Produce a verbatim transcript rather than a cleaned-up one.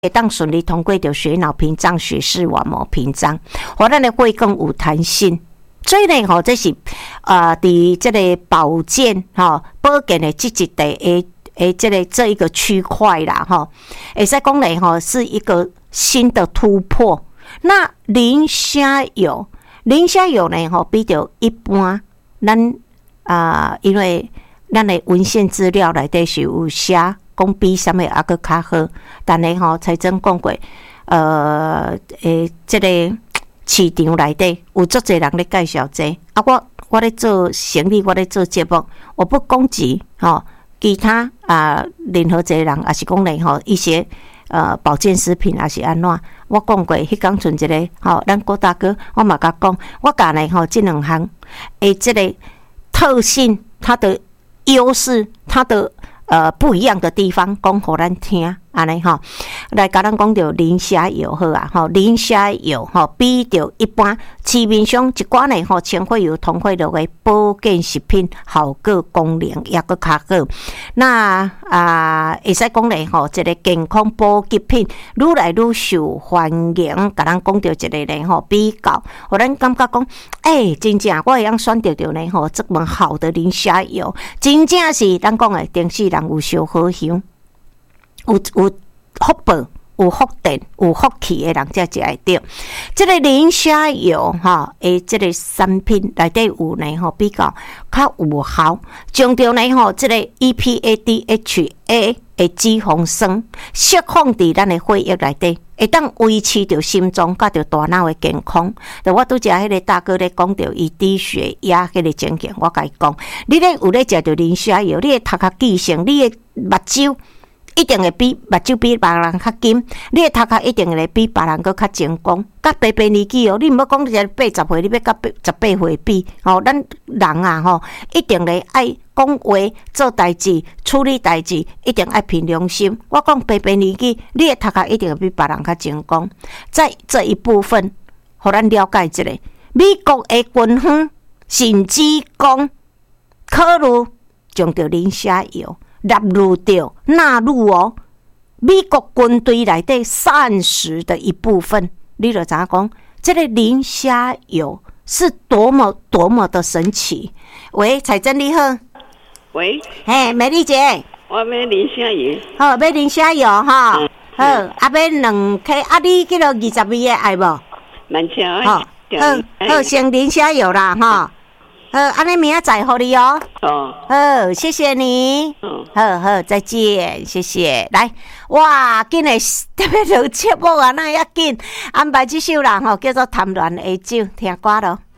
会当顺利通过着血脑屏障、血视网膜屏障，互咱的肺更有弹性。所以呢，吼，这是呃，伫这个保健吼、保健的积极的诶诶，这个这一个区块啦，吼，会使讲呢，吼，是一个新的突破。那磷虾油，磷虾油呢，吼，比着一般咱啊、呃，因为咱的文献资料内底是有写讲比啥物还佫较好，但是吼，财政讲过，呃，诶，这个市场内底有足侪人咧介绍这，啊，我我咧做生意，我咧做节目，我不攻击吼其他啊、呃、任何一个人，也是讲咧吼一些呃保健食品，也是安怎？我讲过，迄讲剩一个吼，咱郭大哥，我嘛甲讲，我甲呢吼，这两项诶，这个特性，它的优势，它的呃不一样的地方，讲互咱听，安尼吼，来甲咱讲着磷虾油好啊，吼，磷虾油吼比着一般市面上一寡呢吼，千惠油、同惠油的保健食品效果功能也佫较好。那啊，会使讲咧吼，一个健康补给品愈来愈受欢迎，甲咱讲着一个咧吼比较，互咱感觉讲，诶、欸，真正我会晓选择着咧吼，这么好的磷虾油，真正是咱讲诶，电视人有烧好香。有有福报、有福电、有福气的人才食会到。这个磷虾油哈，诶，这个产品内底有呢吼，比较较有效，将着呢吼，这个 E P A D H A 的脂肪酸释放伫咱的血液内底，会当维持着心脏甲着大脑的健康。就我拄则迄个大哥咧讲着伊低血压迄个情形，我甲伊讲，你咧有咧食着磷虾油，你的头壳记性，你的目睭。一定会比目睭比别人较金，你的头壳一定会比别人搁较成功。甲白白年纪哦，你毋好讲你才八十岁，你要甲十八岁比哦。咱人啊吼，一定会爱讲话、做代志、处理代志，一定爱凭良心。我讲白白年纪，你的头壳一定会比别人较成功。在这一部分，互咱了解一下，美国的军方甚至讲考虑将着磷虾油。纳入掉纳入哦，美国军队内底膳食的一部分，你就知影讲，这个磷虾油是多么多么的神奇。喂，彩珍你好， 喂， 嘿，美丽姐， 我要磷虾油， 好，买磷虾油哈， 嗯、 好，啊，买两克，啊，你迄个二十味的爱无？ 蛮强， 好，好，好，先磷虾油啦哈。好，安尼明仔载互你哦。 哦， 好，谢谢你。 嗯， 好好，再见，谢谢。来，哇，今日特别有节目啊，那要紧安排这首啦吼，叫做《谈恋爱酒》，听歌咯。